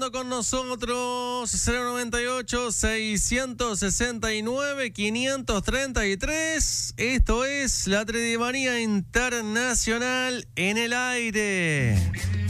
Con nosotros 098-669-533. Esto es la Tredimanía Internacional en el aire.